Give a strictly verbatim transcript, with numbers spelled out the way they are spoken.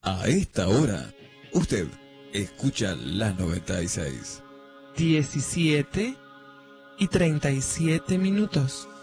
A esta hora, usted escucha la noventa y seis. diecisiete y treinta y siete minutos.